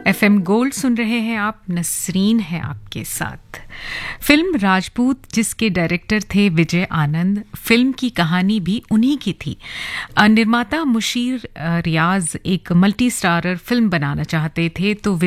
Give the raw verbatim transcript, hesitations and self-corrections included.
FM gold सुन रहे हैं आप, नसरीन है आपके साथ। फिल्म राजपूत जिसके डायरेक्टर थे विजय आनंद, फिल्म की कहानी भी उन्हीं की थी। निर्माता मुशीर रियाज एक मल्टी स्टारर फिल्म बनाना चाहते थे, तो